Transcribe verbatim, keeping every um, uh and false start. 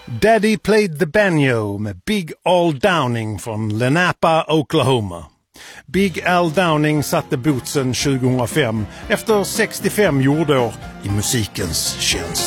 Daddy Played the Banjo med Big Al Downing från Lenapa, Oklahoma. Big Al Downing satte bootsen tjugohundrafem efter sextiofem jordår i musikens tjänst.